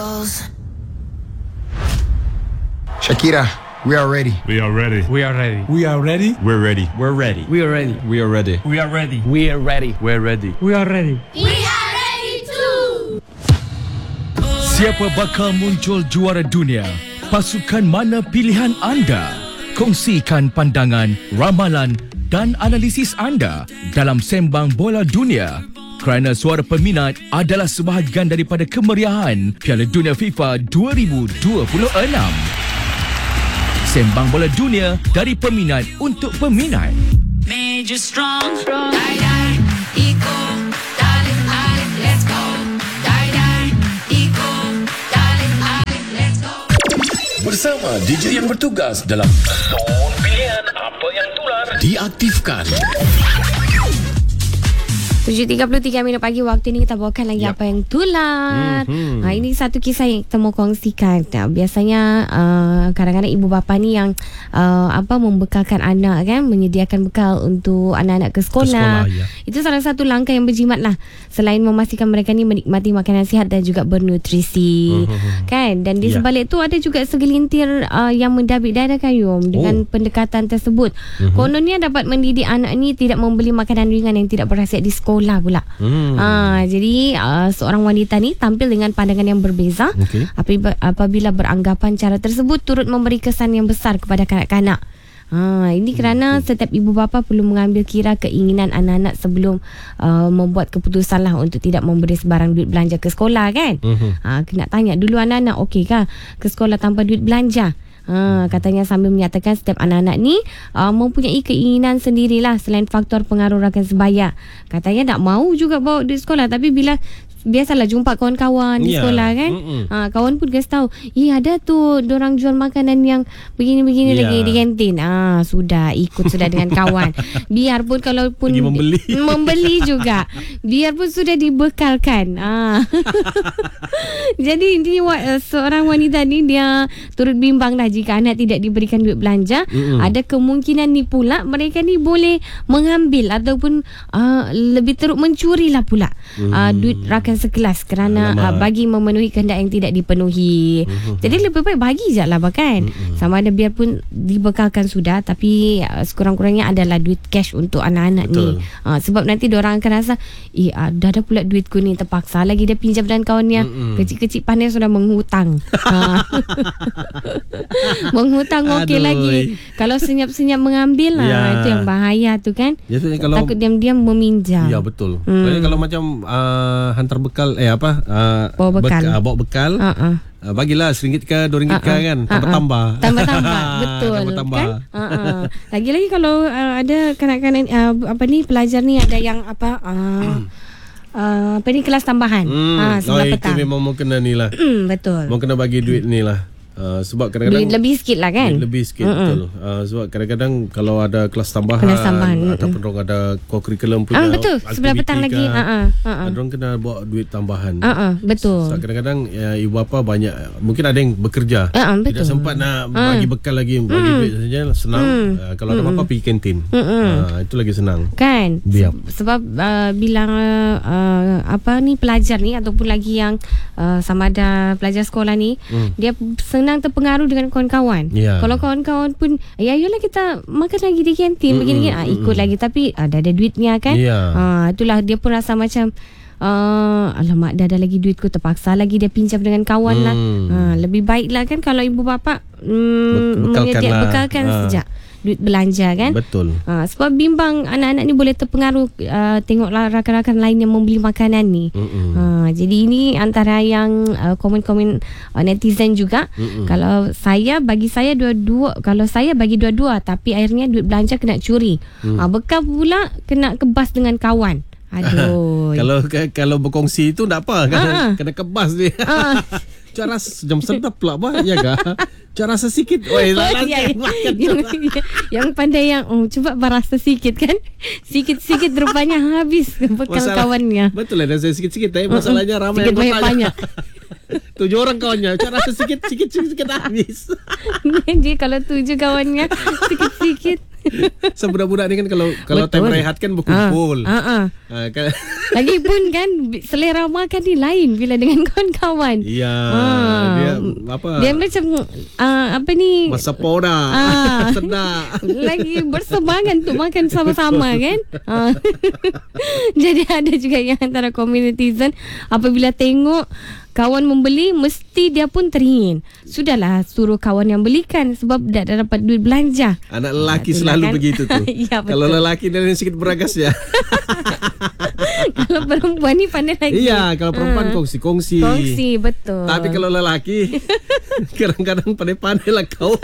goes. Shakira, we are ready. We are ready. We are ready. We are ready. We're ready. We're ready. We are ready. We are ready. We are ready. We are ready. We're ready. We are ready. We are ready too. Siapa bakal muncul juara dunia? Pasukan mana pilihan anda? Kongsikan pandangan, ramalan dan analisis anda dalam Sembang Bola Dunia. Kerana suara peminat adalah sebahagian daripada kemeriahan Piala Dunia FIFA 2026. Sembang Bola Dunia dari peminat untuk peminat. Made you strong. Die, die, eco, darling, darling, let's go. Die, die, eco, darling, darling, let's go. Bersama DJ yang bertugas dalam Zone Pilihan Apa Yang Tular diaktifkan. 7.33 minit pagi waktu ini kita bawakan lagi apa yang tular. Ini satu kisah yang kita mau kongsikan. Biasanya kadang-kadang ibu bapa ni yang membekalkan anak kan, menyediakan bekal untuk anak-anak ke sekolah. Itu salah satu langkah yang berjimat lah, selain memastikan mereka ni menikmati makanan sihat dan juga bernutrisi. Kan? Dan di sebalik tu ada juga segelintir yang mendabik dada Kayum dengan pendekatan tersebut. Kononnya dapat mendidik anak ni tidak membeli makanan ringan yang tidak berkhasiat di sekolah pula. Jadi seorang wanita ni tampil dengan pandangan yang berbeza apabila beranggapan cara tersebut turut memberi kesan yang besar kepada kanak-kanak. Ini kerana setiap ibu bapa perlu mengambil kira keinginan anak-anak sebelum membuat keputusan lah untuk tidak memberi sebarang duit belanja ke sekolah kan. Kena tanya dulu anak-anak okey kah ke sekolah tanpa duit belanja. Katanya sambil menyatakan setiap anak-anak ni mempunyai keinginan sendirilah selain faktor pengaruh rakan sebaya. Katanya tak mau juga bawa duit sekolah, tapi bila biasalah jumpa kawan-kawan di sekolah kan, kawan pun kasi tahu, ada tu dorang jual makanan yang begini-begini lagi di kantin. Sudah ikut sudah dengan kawan. Biarpun kalaupun membeli juga, biarpun sudah dibekalkan. Jadi ini seorang wanita ni dia turut bimbang lah jika anak tidak diberikan duit belanja. Ada kemungkinan ni pula mereka ni boleh mengambil ataupun lebih teruk mencuri lah pula duit rakan sekelas kerana bagi memenuhi kehendak yang tidak dipenuhi. Jadi lebih baik bagi je lah bahkan. Sama ada biarpun dibekalkan sudah, tapi sekurang-kurangnya adalah duit cash untuk anak-anak ni. Sebab nanti diorang akan rasa dah ada pula duitku ni, terpaksa lagi dia pinjam dan kawannya. Kecil-kecil pandai sudah menghutang. Menghutang okey lagi. Kalau senyap-senyap mengambil lah, itu yang bahaya tu kan. Kalau takut diam-diam meminjam. Ya betul. Kalau macam hantar bekal bawa bekal bagilah RM1 ke RM2 kan, tambah-tambah betul tambah-tambah kan. Lagi-lagi kalau ada kanak-kanak pelajar ni ada yang kelas tambahan sebelah petang, itu memang mau kena ni lah. Betul, mau kena bagi duit ni lah. Sebab kadang-kadang lebih sikit lah kan, lebih sikit betul. Sebab kadang-kadang kalau ada kelas tambahan ataupun orang ada co-curriculum punya betul, sebelah petang lagi orang kena bawa duit tambahan. Betul. So, kadang-kadang ibu bapa banyak, mungkin ada yang bekerja, tidak sempat nak bagi bekal lagi, bagi duit saja senang. Kalau ada apa pergi kantin, itu lagi senang kan. Sebab bila pelajar ni ataupun lagi yang sama ada pelajar sekolah ni, dia senang terpengaruh dengan kawan-kawan. Kalau kawan-kawan pun ayolah kita makan lagi di kantin begini ikut lagi, tapi ada duitnya kan. Itulah dia pun rasa macam alamak dah ada lagi duitku, terpaksa lagi dia pinjam dengan kawan lah. Lebih baik lah kan kalau ibu bapa bekalkan sejak duit belanja kan. Betul. Sebab bimbang anak-anak ni boleh terpengaruh tengoklah rakan-rakan lain yang membeli makanan ni. Jadi ini antara yang komen-komen netizen juga. Kalau saya bagi dua-dua, tapi akhirnya duit belanja kena curi. Bekal pula kena kebas dengan kawan. Aduh. Kalau berkongsi itu tak apa, kena kebas dia. Cak rasa jam sedap pula ya kah? Cak rasa sikit. Yang pandai yang cuba berasa sikit kan. Sikit-sikit rupanya habis bekal kawannya. Betul lah, saya sikit-sikit tapi masalahnya ramai sikit yang banyak. 7 orang kawannya, cak rasa sikit habis. Jadi kalau 7 kawannya sikit-sikit So budak-budak ni kan kalau time rehat kan berkumpul. Kan? Lagipun kan selera makan ni lain bila dengan kawan-kawan. Ya. Dia macam apa ni? Masa poda. Sedap. Lagi bersemangat untuk makan sama-sama kan. Jadi ada juga yang antara community apabila tengok kawan membeli, mesti dia pun teringin. Sudahlah suruh kawan yang belikan sebab dah dapat duit belanja. Anak lelaki selalu kan? Begitu tu. Ya, kalau lelaki dia sikit beragas ya. Kalau perempuan ni pandai lagi. Iya, kalau perempuan kongsi-kongsi. Kongsi, betul. Tapi kalau lelaki kadang-kadang pandai-pandai lah kau.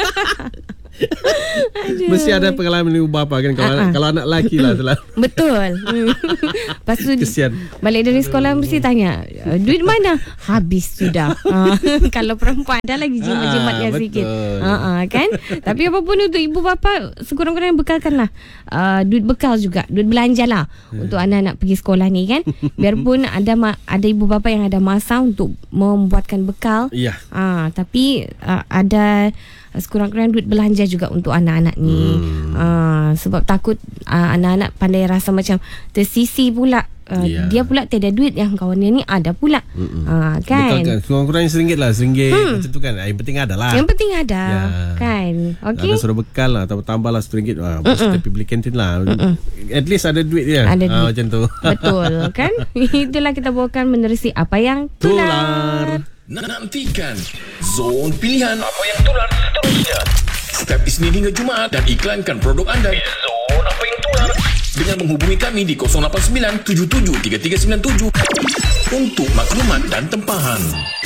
Mesti ada pengalaman ibu bapa kan kalau anak lelaki lah selalu. Betul. Lepas tu kesian. Balik dari sekolah mesti tanya, duit mana? Habis sudah. Kalau perempuan ada lagi jimat-jimatnya sikit. Kan? Tapi apapun untuk ibu bapa sekurang-kurangnya bekalkanlah duit bekal juga, duit belanja lah untuk anak-anak pergi sekolah ni kan. Biarpun ada ibu bapa yang ada masa untuk membuatkan bekal. Ya. Tapi ada sekurang-kurangnya duit belanja juga untuk anak-anak ni. Sebab takut anak-anak pandai rasa macam tersisi pula. Dia pula tiada duit, yang kawannya ni ada pula. Kan? Betul kan? Kurang-kurangnya RM1 lah, RM1 macam tu kan. Yang penting ada lah. Yang penting ada. Kan? Okay. Ada suruh bekal lah atau tambah lah RM1. Tapi beli kantin lah. At least ada duit dia. Ada duit. Macam tu. Betul kan? Itulah kita bawakan menerusi apa yang tular. Nantikan Zon Pilihan Apa Yang Tular seterusnya setiap Isnin hingga Jumaat dan iklankan produk anda di Zon Apa Yang Tular dengan menghubungi kami di 089-773397 untuk maklumat dan tempahan.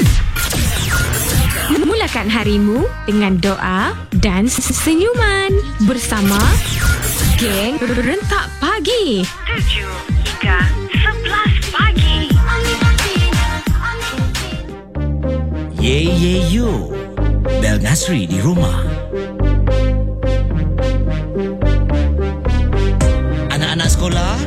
Mulakan harimu dengan doa dan senyuman bersama Geng Rentak Pagi 7 hingga 11 pagi. Yo, Bel Nasri di rumah. Anak-anak sekolah